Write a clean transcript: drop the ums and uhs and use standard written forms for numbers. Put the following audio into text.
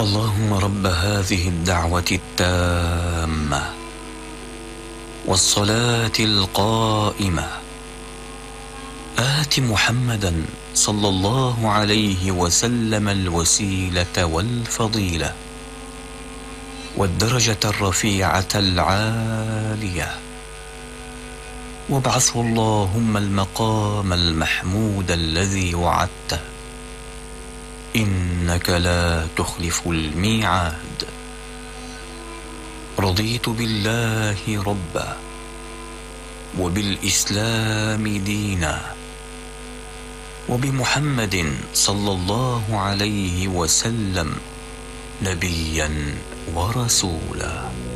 اللهم رب هذه الدعوة التامة والصلاة القائمة آت محمدا صلى الله عليه وسلم الوسيلة والفضيلة والدرجة الرفيعة العالية، وابعثه اللهم المقام المحمود الذي وعدته، إنك لا تخلف الميعاد. رضيت بالله ربا وبالإسلام دينا وبمحمد صلى الله عليه وسلم نبيا ورسولا.